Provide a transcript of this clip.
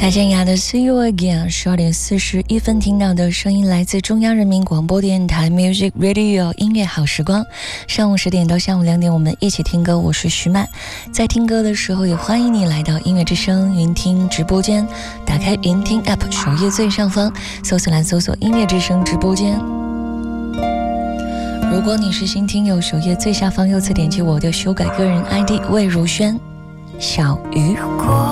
蔡健雅的 See You Again， 12点41分听到的声音来自中央人民广播电台 Music Radio 音乐好时光。上午10点到下午2点，我们一起听歌，我是徐曼。在听歌的时候，也欢迎你来到音乐之声云听直播间，打开云听 App， 首页最上方搜索栏搜索音乐之声直播间。如果你是新听友，首页最下方右侧点击我的修改个人 ID 魏如萱小鱼。